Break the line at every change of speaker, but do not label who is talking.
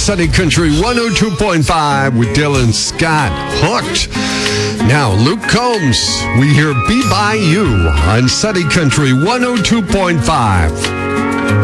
Sunny Country 102.5 with Dylan Scott. Hooked. Now, Luke Combs, we hear Be By You on Sunny Country 102.5.